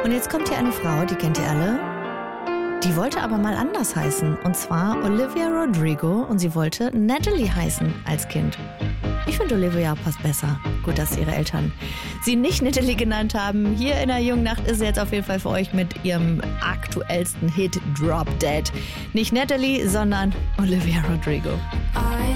Und jetzt kommt hier eine Frau, die kennt ihr alle. Die wollte aber mal anders heißen. Und zwar Olivia Rodrigo. Und sie wollte Natalie heißen als Kind. Ich finde, Olivia passt besser. Gut, dass ihre Eltern sie nicht Natalie genannt haben. Hier in der jungen Nacht ist sie jetzt auf jeden Fall für euch mit ihrem aktuellsten Hit Drop Dead. Nicht Natalie, sondern Olivia Rodrigo.